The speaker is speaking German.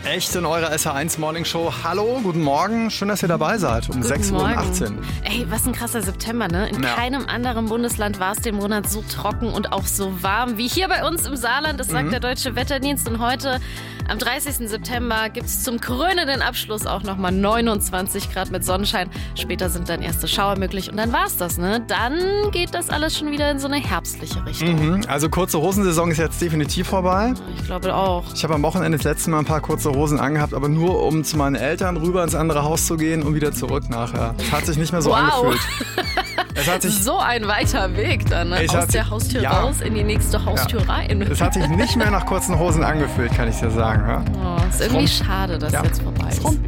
Echt in eurer SR1 Morning Show. Hallo, guten Morgen. Schön, dass ihr dabei seid. Um 6:18 Uhr. Ey, was ein krasser September, ne? In keinem anderen Bundesland war es den Monat so trocken und auch so warm wie hier bei uns im Saarland. Das sagt der Deutsche Wetterdienst. Und heute, am 30. September, gibt es zum krönenden Abschluss auch nochmal 29 Grad mit Sonnenschein. Später sind dann erste Schauer möglich. Und dann war's das, ne? Dann geht das alles schon wieder in so eine herbstliche Richtung. Also kurze Hosensaison ist jetzt definitiv vorbei. Ich glaube auch. Ich habe am Wochenende das letzte Mal ein paar kurze Hosen angehabt, aber nur um zu meinen Eltern rüber ins andere Haus zu gehen und wieder zurück nachher. Es hat sich nicht mehr so angefühlt. Es hat sich so ein weiter Weg dann, ne? Aus der Haustür raus in die nächste Haustür rein. Es hat sich nicht mehr nach kurzen Hosen angefühlt, kann ich dir sagen. Ja? Oh, ist irgendwie schade, dass jetzt vorbei ist.